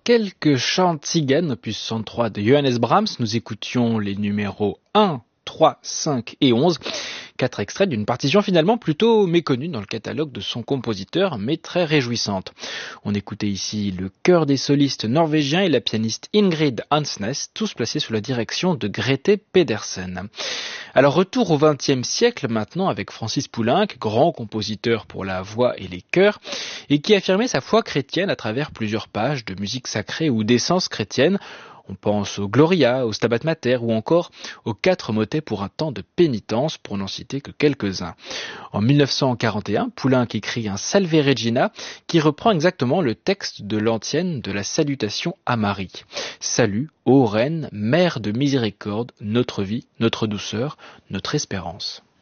quelques chants tziganes, opus 103 de Johannes Brahms. Nous écoutions les numéros 1, 3, 5 et 11. 4 extraits d'une partition finalement plutôt méconnue dans le catalogue de son compositeur, mais très réjouissante. On écoutait ici le chœur des solistes norvégiens et la pianiste Ingrid Hansnes, tous placés sous la direction de Grete Pedersen. Alors retour au XXe siècle maintenant avec Francis Poulenc, grand compositeur pour la voix et les chœurs, et qui affirmait sa foi chrétienne à travers plusieurs pages de musique sacrée ou d'essence chrétienne. On pense au Gloria, au Stabat Mater ou encore aux 4 motets pour un temps de pénitence, pour n'en citer que quelques-uns. En 1941, Poulenc écrit un Salve Regina qui reprend exactement le texte de l'antienne de la salutation à Marie. Salut, ô Reine, Mère de miséricorde, notre vie, notre douceur, notre espérance.